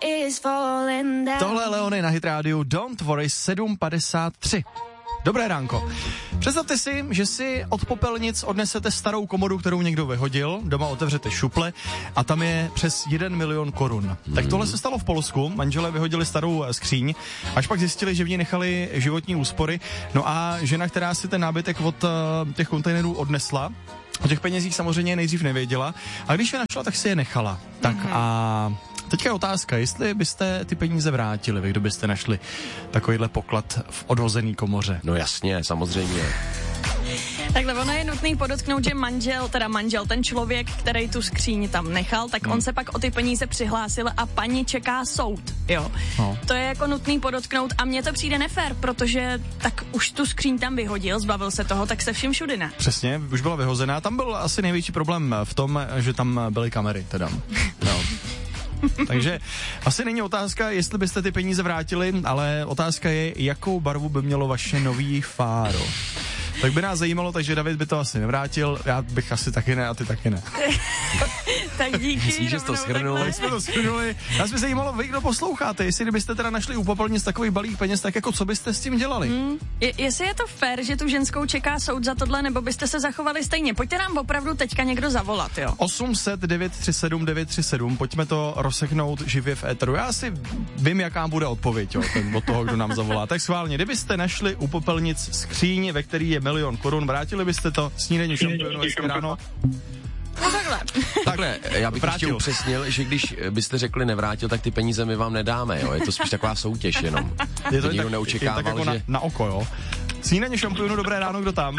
Tohle je Leony na Hit Radio, Don't Worry, 7:53. Dobré ránko. Představte si, že si od popelnic odnesete starou komodu, kterou někdo vyhodil, doma otevřete šuple a tam je přes 1 milion korun. Tak tohle se stalo v Polsku, manželé vyhodili starou skříň, až pak zjistili, že v ní nechali životní úspory. No a žena, která si ten nábytek od těch kontejnerů odnesla, o těch penězích samozřejmě nejdřív nevěděla, a když je našla, tak si je nechala. Tak a teďka je otázka, jestli byste ty peníze vrátili, vy kdo byste našli takovýhle poklad v odhozený komoře. No jasně, samozřejmě. Takhle ono je nutný podotknout, že manžel, ten člověk, který tu skříň tam nechal, tak on se pak o ty peníze přihlásil a paní čeká soud, jo. No. To je jako nutný podotknout a mně to přijde nefér, protože tak už tu skříň tam vyhodil, zbavil se toho, tak se vším všudy ne. Přesně, už byla vyhozená, tam byl asi největší problém v tom, že tam byly kamery, teda. No. Takže asi není otázka, jestli byste ty peníze vrátili, ale otázka je, jakou barvu by mělo vaše nový fáro. Tak by nás zajímalo, takže David by to asi nevrátil, já bych asi taky ne a ty taky ne. Tak díky. Myslíš, že jsi to shrnul? Tak jsme to shrnuli. Nás by zajímalo, vy kdo posloucháte, jestli byste teda našli u popelnic takový balík peněz, tak jako co byste s tím dělali? Jestli je to fér, že tu ženskou čeká soud za tohle, nebo byste se zachovali stejně? Pojďte nám opravdu teďka někdo zavolat, jo? 800 937 937, pojďme to rozseknout živě v éteru. Já asi vím, jaká bude odpověď, jo, od toho, kdo nám zavolá. Tak schválně, kdybyste našli u popelnic skříň, ve který je 1 milion korun, vrátili byste to snídení šampionu hezké ráno? No takhle, já bych ještě upřesnil, že když byste řekli nevrátil, tak ty peníze my vám nedáme, jo. Je to spíš taková soutěž jenom. Je to nikdo neočekával, tak jako že... na oko, jo. Snídení šampionu, dobré ráno, kdo tam?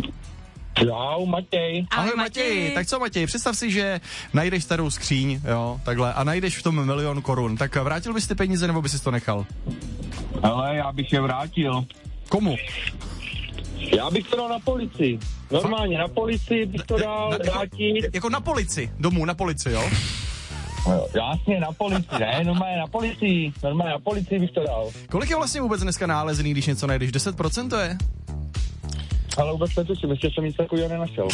Čau, Matěj. Ahoj Matěj. Tak co Matěj, představ si, že najdeš starou skříň, jo, takhle, a najdeš v tom 1 milion korun. Tak vrátil bys ty peníze, nebo bys si to nechal? Ale já bych je vrátil. Komu? Já bych to dal na policii. Normálně na policii bych to dal vrátit. Jako na policii, domů na policii, jo? Jasně, na policii, ne, normálně na policii bych to dal. Kolik je vlastně vůbec dneska nálezný, když něco najdeš? 10% to je? Ale vůbec netuším, ještě jsem nic takového nenašel.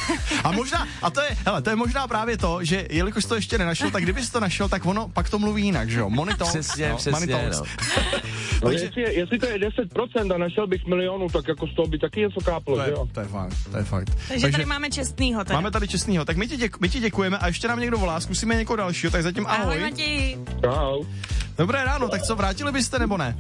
To je možná právě to, že jelikož to ještě nenašel, tak kdybys to našel, tak ono pak to mluví jinak, že jo? Přesně, no. Takže... Jestli to je 10% a našel bych milionu, tak jako z toho by taky něco káplo, že jo? To je fakt. Takže tady máme čestnýho. Teda. Máme tady čestnýho, tak my ti děkujeme a ještě nám někdo volá, zkusíme někoho dalšího, tak zatím ahoj. Ahoj Matěj. Čau. Dobré ráno, tak co, vrátili byste nebo ne?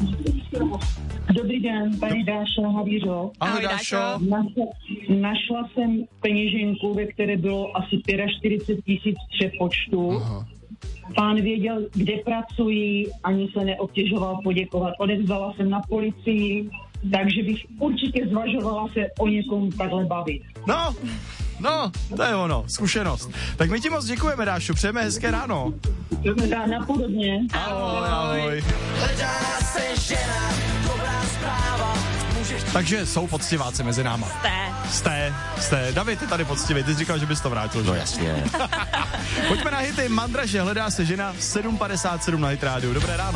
Dobrý den, tady Dáša Havířov. Ahoj Dášo. Našla jsem peněženku, ve které bylo asi 45 000 přepočtu. Aha. Pán věděl, kde pracuji, ani se neobtěžoval poděkovat. Odevzdala jsem na policii, takže bych určitě zvažovala se o někom takhle bavit. No, to je ono, zkušenost. Tak my ti moc děkujeme, Dášo, přejeme hezké ráno. Napodobně. Ahoj. Takže jsou poctiváci mezi náma. Jste. David je tady poctivý, ty jsi říkal, že bys to vrátil, že? No jasně. Pojďme na hity. Mandraže, hledá se žena, 7:57 na Hit Radio. Dobré ráno.